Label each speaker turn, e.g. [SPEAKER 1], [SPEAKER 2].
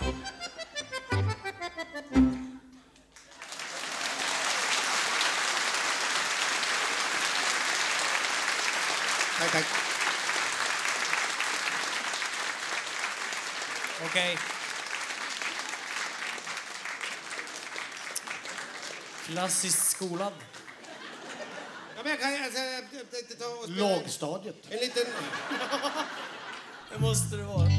[SPEAKER 1] Tack.
[SPEAKER 2] Okej. Klassiskt skolad.
[SPEAKER 1] Ja, men jag kan alltså, ta och spela
[SPEAKER 3] Lågstadiet.
[SPEAKER 1] en liten...
[SPEAKER 2] Det måste det vara.